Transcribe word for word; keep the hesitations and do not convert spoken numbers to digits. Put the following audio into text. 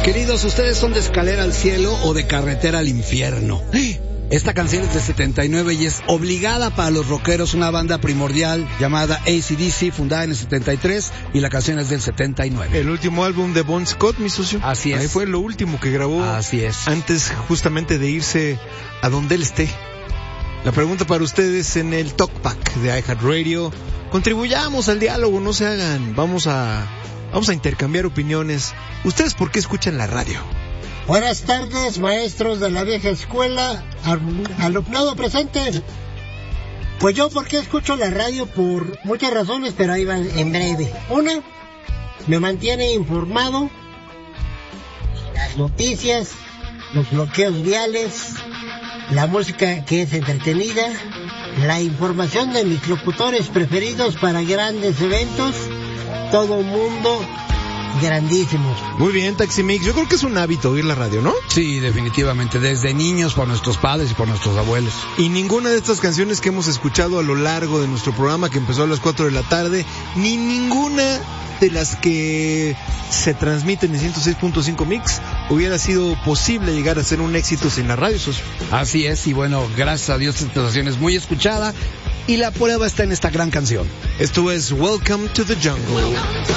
Queridos, ¿ustedes son de Escalera al Cielo o de Carretera al Infierno? Esta canción es de setenta y nueve y es obligada para los rockeros, una banda primordial llamada A C D C, fundada en el setenta y tres, y la canción es del setenta y nueve. El último álbum de Bon Scott, mi socio. Así es. Ahí fue lo último que grabó. Así es. Antes justamente de irse a donde él esté. La pregunta para ustedes en el Talkback de iHeartRadio. Contribuyamos al diálogo, no se hagan. Vamos a, vamos a intercambiar opiniones. ¿Ustedes por qué escuchan la radio? Buenas tardes, maestros de la vieja escuela, alumnado presente. Pues yo, ¿por qué escucho la radio? Por muchas razones, pero ahí van en breve. Una, me mantiene informado, las noticias, los bloqueos viales, la música que es entretenida, la información de mis locutores preferidos para grandes eventos, todo mundo grandísimos. Muy bien, Taxi Mix. Yo creo que es un hábito oír la radio, ¿no? Sí, definitivamente. Desde niños, por nuestros padres y por nuestros abuelos. Y ninguna de estas canciones que hemos escuchado a lo largo de nuestro programa, que empezó a las cuatro de la tarde, ni ninguna de las que se transmiten en ciento seis punto cinco Mix hubiera sido posible llegar a ser un éxito sin la radio, socio. Así es, y bueno, gracias a Dios esta estación es muy escuchada y la prueba está en esta gran canción. Esto es Welcome to the Jungle.